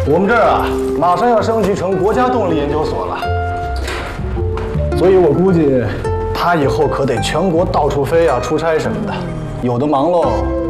我们这儿啊，马上要升级成国家动力研究所了，所以我估计他以后可得全国到处飞啊，出差什么的，有的忙喽。